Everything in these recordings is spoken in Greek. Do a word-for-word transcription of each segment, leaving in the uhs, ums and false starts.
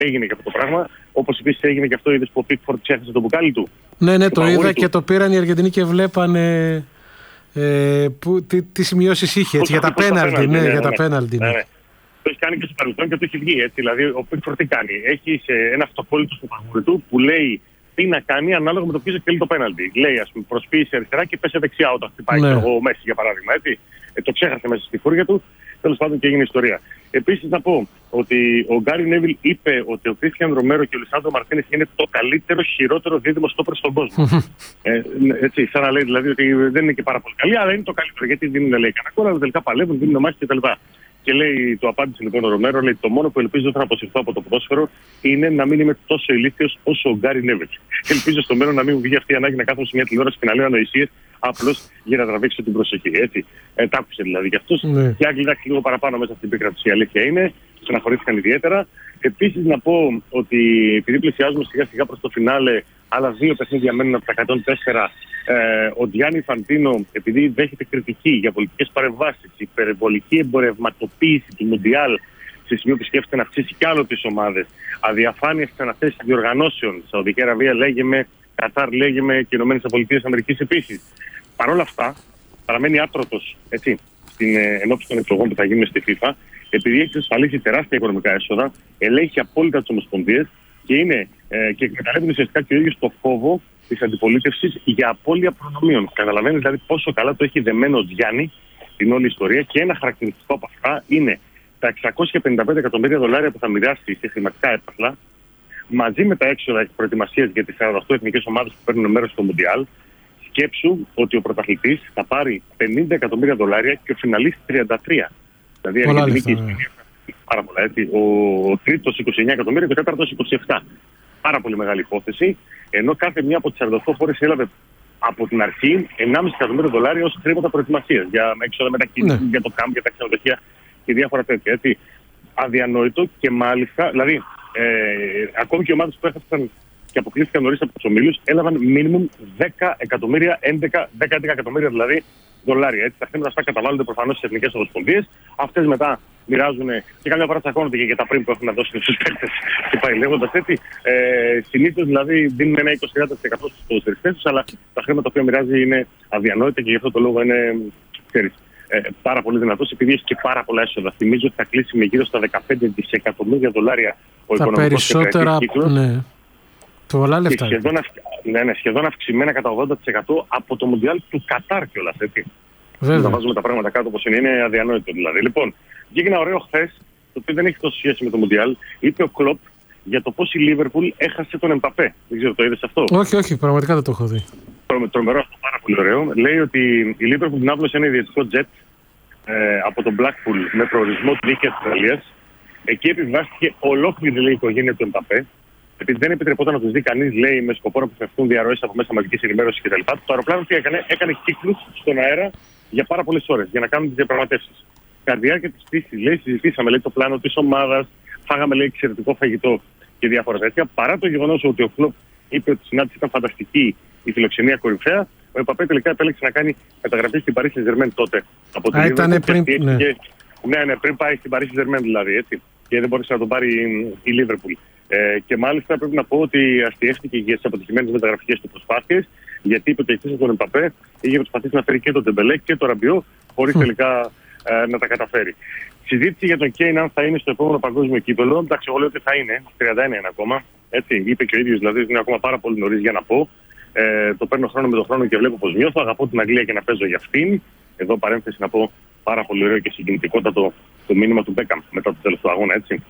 Έγινε και αυτό το πράγμα. Όπως επίσης έγινε και αυτό, είδες που ο Πίκφορντ ξέχασε το μπουκάλι του. Ναι, ναι, το είδα και το πήραν οι Αργεντινοί και βλέπανε ε, που, τι, τι σημειώσεις είχε έτσι, για τα πέναλτι. Ναι, για τα πέναλτι. Το έχει κάνει και στο παρελθόν και το έχει βγει έτσι. Δηλαδή, ο Πίκφορντ τι κάνει? Έχει ένα αυτοκόλλητο στο παγούρι του που λέει τι να κάνει ανάλογα με το ποιο εκτελεί το πέναλτι. Λέει, ας πούμε, προσποιήσει αριστερά και πέσει δεξιά όταν χτυπάει ναι. ο Μέση, για παράδειγμα. Έτσι. Ε, το ξέχασε μέσα στη φούρια του. Τέλος πάντων και έγινε ιστορία. Επίσης να πω ότι ο Γκάρι Νέβιλ είπε ότι ο Κρίστιαν Ρομέρο και ο Λισάνδρο Μαρτίνες είναι το καλύτερο, χειρότερο δίδυμο στόπερ στον κόσμο. ε, έτσι, σαν να λέει δηλαδή ότι δεν είναι και πάρα πολύ καλή, αλλά είναι το καλύτερο. Γιατί δίνουν λέει κανένα κόλλα, αλλά τελικά παλεύουν, δίνουν μάχη κτλ. Και λέει, το απάντησε λοιπόν ο Ρομέρο, λέει: το μόνο που ελπίζω όταν αποσυρθώ από το ποδόσφαιρο είναι να μην είμαι τόσο ηλίθιος όσο ο Γκάρι Νέβιλ. Ελπίζω στο μέλλον να μην μου βγει αυτή η ανάγκη να κάθομαι σε μια τηλεόραση και να λέω ανοησίες απλώς για να τραβήξω την προσοχή. Έτσι. Ε, τ' άκουσε δηλαδή κι αυτός. Ναι. Και Άγγλοι εντάξει λίγο παραπάνω μέσα στην επικρατεία. Η αλήθεια είναι, στεναχωρήθηκαν ιδιαίτερα. Επίσης να πω ότι επειδή πλησιάζουμε σιγά σιγά προς το φινάλε, άλλα δύο παιχνίδια μένουν από τα εκατόν τέσσερα. Ε, ο Γιάννη Φαντίνο, επειδή δέχεται κριτική για πολιτικές παρεμβάσεις, υπερβολική εμπορευματοποίηση του Μουντιάλ, σε σημείο που σκέφτεται να αυξήσει κι άλλο τις ομάδες, αδιαφάνεια στις αναθέσεις διοργανώσεων, Σαουδική Αραβία λέγε με, Κατάρ λέγε με και ΗΠΑ επίσης. Παρ' όλα αυτά, παραμένει άτρωτος έτσι, στην ε, ενόψη των εκλογών που θα γίνουν στη FIFA, επειδή έχει εξασφαλίσει τεράστια οικονομικά έσοδα, ελέγχει απόλυτα τις ομοσπονδίες και, είναι, ε, και εκμεταλλεύει ουσιαστικά και ο ίδιος το φόβο της αντιπολίτευσης για απώλεια προνομίων. Καταλαβαίνετε δηλαδή πόσο καλά το έχει δεμένο ο Γιάννη την όλη ιστορία, και ένα χαρακτηριστικό από αυτά είναι τα εξακόσια πενήντα πέντε εκατομμύρια δολάρια που θα μοιράσει σε χρηματικά έπαθλα, μαζί με τα έξοδα προετοιμασίας για τις σαράντα οκτώ εθνικές ομάδες που παίρνουν μέρος στο Μουντιάλ. Σκέψου ότι ο πρωταθλητής θα πάρει πενήντα εκατομμύρια δολάρια και ο φιναλίστ τριάντα τρία. Δηλαδή η Αργεντινή και η Ισπανία πάρα πολλά. Έτσι. Ο, ο τρίτος είκοσι εννέα εκατομμύρια και ο τέταρτος είκοσι επτά. Πάρα πολύ μεγάλη υπόθεση. Ενώ κάθε μία από τις σαράντα οκτώ χώρες έλαβε από την αρχή ενάμιση εκατομμύρια δολάρια ως χρήματα προετοιμασίας για έξοδα μετακίνηση, ναι. για το κάμπ, για τα ξενοδοχεία και διάφορα τέτοια. Έτσι. Αδιανόητο και μάλιστα, δηλαδή ε, ακόμη και οι ομάδες που έχασαν και αποκλείστηκαν νωρίς από τους ομίλους έλαβαν minimum δέκα εκατομμύρια, έντεκα εκατομμύρια δηλαδή δολάρια. Έτσι, τα χρήματα αυτά καταβάλλονται προφανώς στις εθνικές ομοσπονδίες. Αυτές μετά μοιράζουν και καμιά φορά τσακώνονται και για τα πριν που έχουν δώσει στους παίκτες και πάει λέγοντας έτσι. Ε, συνήθως δηλαδή δίνουν ένα είκοσι με τριάντα τοις εκατό στους ποδοσφαιριστές τους, αλλά τα χρήματα που μοιράζει είναι αδιανόητα και γι' αυτό το λόγο είναι, ξέρεις, ε, πάρα πολύ δυνατός, επειδή έχει και πάρα πολλά έσοδα. Θυμίζω ότι θα κλείσει με γύρω στα δεκαπέντε δισεκατομμύρια δολάρια ο οικονομικός κύκλος. Ναι. Πολλά λεφτά. Και σχεδόν, ναι, ναι, σχεδόν αυξημένα κατά ογδόντα τοις εκατό από το Μουντιάλ του Κατάρ κιόλας, έτσι. Να βάζουμε τα πράγματα κάτω όπως είναι, είναι αδιανόητο δηλαδή. Λοιπόν, βγήκε ένα ωραίο χθες, το οποίο δεν έχει τόσο σχέση με το Μουντιάλ. Είπε ο Κλοπ για το πώς η Λίβερπουλ έχασε τον Εμπαπέ. Δεν ξέρω, το είδες αυτό? Όχι, όχι, πραγματικά δεν το έχω δει. Τρομερό αυτό, πάρα πολύ ωραίο. Λέει ότι η Λίβερπουλ την άπλωσε ένα ιδιωτικό τζετ ε, από τον Blackpool με προορισμό την νίκη Αυστραλίας. Εκεί επιβιβάστηκε ολόκληρη η οικογένεια του Εμπαπέ. Επειδή δεν επιτρεπόταν να τους δει κανείς, λέει, με σκοπό να αποφευθούν διαρροές από μέσα μαζικής ενημέρωσης κτλ. Το αεροπλάνο τι έκανε? Έκανε κύκλους στον αέρα για πάρα πολλές ώρες για να κάνουν τις διαπραγματεύσεις. Κατά τη διάρκεια της πτήσης, λέει, συζητήσαμε λέει, το πλάνο της ομάδας, φάγαμε λέει, εξαιρετικό φαγητό και διάφορα τέτοια. Παρά το γεγονός ότι ο Κλοπ είπε ότι η συνάντηση ήταν φανταστική, η φιλοξενία κορυφαία, ο Εμπαπέ τελικά επέλεξε να κάνει μεταγραφή στην Paris Saint-Germain τότε. Από Α, ήταν πριν. Ναι. Και, ναι, ναι, πριν πάει στην Paris Saint-Germain δηλαδή, έτσι. Και δεν μπορούσε να τον πάρει η Liverpool. Ε, και μάλιστα πρέπει να πω ότι αστιεύτηκε για τις αποτυχημένες μεταγραφικές του προσπάθειες, γιατί είπε ότι εκτός από τον Εμπαπέ είχε προσπαθήσει να φέρει και τον Ντεμπελέ και τον Ραμπιό, χωρίς τελικά ε, να τα καταφέρει. Συζήτηση για τον Κέιν αν θα είναι στο επόμενο παγκόσμιο κύπελλο. Εντάξει, εγώ λέω ότι θα είναι, τριάντα ένα είναι ακόμα. Έτσι, είπε και ο ίδιος, δηλαδή είναι ακόμα πάρα πολύ νωρίς για να πω. Ε, το παίρνω χρόνο με τον χρόνο και βλέπω πως νιώθω. Αγαπώ την Αγγλία και να παίζω για αυτήν. Εδώ παρένθεση να πω πάρα πολύ ωραίο και συγκινητικότατο το μήνυμα του Μπέκαμ μετά το τέλος του αγώνα, έτσι.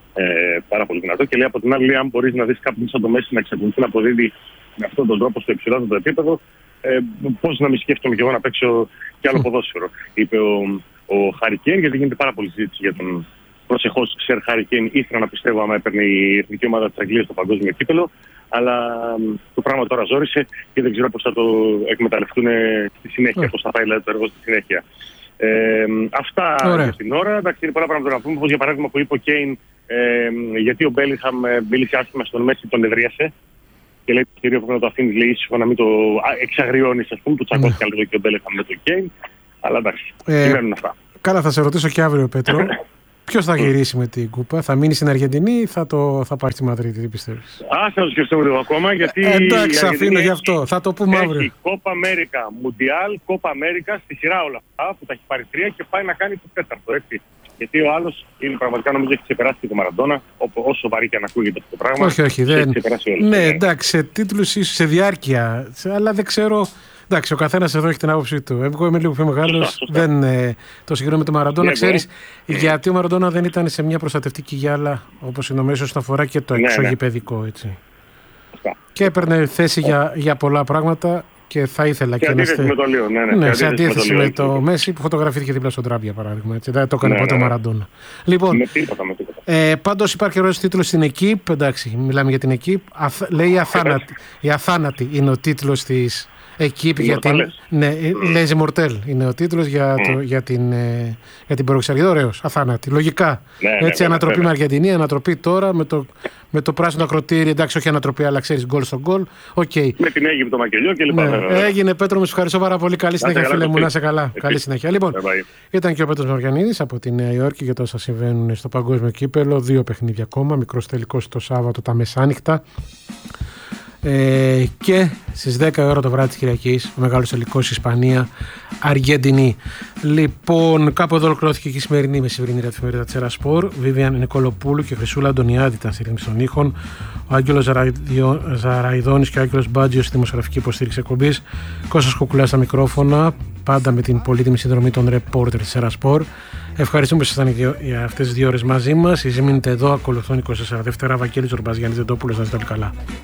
Ε, πάρα πολύ δυνατό. Και λέει από την άλλη, λέει, αν μπορεί να δει κάποιον σαν το Μέση να εξακολουθεί να αποδίδει με αυτόν τον τρόπο στο υψηλότερο επίπεδο, ε, πώς να μην σκέφτομαι και εγώ να παίξω κι άλλο ποδόσφαιρο, είπε ο, ο Χάρι Κέιν, γιατί γίνεται πάρα πολύ συζήτηση για τον προσεχώς Σερ Χάρι Κέιν. Ήθελα να πιστεύω άμα έπαιρνε η εθνική ομάδα της Αγγλίας στο παγκόσμιο κύπελλο, αλλά το πράγμα τώρα ζόρισε και δεν ξέρω πώς θα το εκμεταλλευτούν στη συνέχεια, πώς θα πάει δηλαδή, το έργο στη συνέχεια. Ε, αυτά Ωραία. για την ώρα. Εντάξει, είναι πολλά πράγματα να πούμε. Όπως για παράδειγμα που είπε ο Κέιν, ε, γιατί ο Μπέλιγχαμ μίλησε άσχημα στον Μέση, τον εδρίασε. Και λέει: Κυρίω πρέπει να το αφήνει λέει ήσυχο, να μην το εξαγριώνει, α πούμε. Του τσακώθηκε λίγο και ο Μπέλιγχαμ με τον Κέιν. Αλλά εντάξει, ε, σημαίνουν αυτά. Καλά, θα σε ρωτήσω και αύριο, Πέτρο. Ποιος θα γυρίσει με την κούπα, θα μείνει στην Αργεντινή ή θα, το, θα πάρει στη Μαδρίτη, τι πιστεύεις? Ας θα το σκεφτούμε λίγο ακόμα, γιατί. Ε, εντάξει, αφήνω γι' αυτό. Θα το πούμε αύριο. Έχει Κόπα Αμέρικα, Μουντιάλ, Κόπα Αμέρικα στη σειρά όλα αυτά που τα έχει πάρει τρία και πάει να κάνει το τέταρτο. Έτσι. Γιατί ο άλλος είναι πραγματικά, νομίζω, έχει ξεπεράσει και το Μαραντόνα, όσο βαρύ και αν ακούγεται αυτό το πράγμα. Όχι, όχι. Δεν... όλους, ναι, εντάξει, σε τίτλους ίσως σε διάρκεια, αλλά δεν ξέρω. Εντάξει, ο καθένας εδώ έχει την άποψή του. Εγώ είμαι λίγο πιο μεγάλος. Δεν ε, το συγκρίνω με τον Μαραντόνα. Ξέρεις, γιατί ο Μαραντόνα δεν ήταν σε μια προστατευτική γυάλα όπως είναι ο μέσος όσον αφορά και το εξωγηπαιδικό. Έτσι. Και έπαιρνε θέση για, για πολλά πράγματα και θα ήθελα και, και να είστε. Ναι, ναι, ναι, σε αντίθεση με το, με το Μέση που φωτογραφήθηκε δίπλα στον Τραμπ, για παράδειγμα. Έτσι. Δεν το έκανε ναι, ποτέ ναι, ο Μαραντόνα. Λοιπόν, με τίποτα, με τίποτα. Ε, πάντως υπάρχει ωραίος τίτλος στην ΕΚΙΠ. Εντάξει, μιλάμε για την ΕΚΙΠ. Αθ, λέει αθάνατη. Η αθάνατη είναι ο τίτλος της ΕΚΙΠ για την. Ναι, Les Immortels είναι ο τίτλος για, mm. για την, ε, για την προεξαργία. Ωραίος, αθάνατη. Λογικά. Ναι, έτσι, ναι, ανατροπή ναι, ναι. με Αργεντινή, ανατροπή τώρα με το, με το πράσινο ακροτήρι. Εντάξει, όχι ανατροπή, αλλά ξέρεις, γκολ στο γκολ. Okay. Με την Αίγυπτο Μακελιό και λοιπά. Ναι. Ναι. Έγινε, Πέτρο, με σου ευχαριστώ πάρα πολύ. Καλή συνέχεια, φίλε μου. Να είσαι καλά. Έτσι. Καλή συνέχεια. Λοιπόν, ήταν και ο Πέτρος Μαριανίδης από τη Νέα Υόρκη για το όσα συμβαίνουν στο παγκόσμιο κύπελο. Δύο παιχνίδια ακόμα. Μικρός τελικός το Σάββατο τα μεσάνυχτα. Ε, και στις δέκα ώρα το βράδυ της Κυριακής ο μεγάλος τελικός Ισπανία Αργεντινή. Λοιπόν, κάπου εδώ ολοκληρώθηκε και η σημερινή μεσημερινή εφημερίδα της Ερασπορ. Βίβιαν Νικολοπούλου και Χρυσούλα Αντωνιάδη ήταν στη ρύθμιση των ήχων. Ο Άγγελος Ζαραϊδόνης και ο Άγγελος Μπάτζιος στη δημοσιογραφική υποστήριξη εκπομπής. Κώστας Κουκουλάς στα μικρόφωνα, πάντα με την πολύτιμη συνδρομή των ρεπόρτερ της Ερασπορ. Ευχαριστούμε που ήσασταν για αυτές τις δύο ώρες μαζί μας. Εσείς μείνετε εδώ, ακολουθούν είκοσι τέσσερα δεύτερα. Βαγγέλης Ορμπάς, Γιάννης Δεντόπουλος, να είστε όλοι καλά.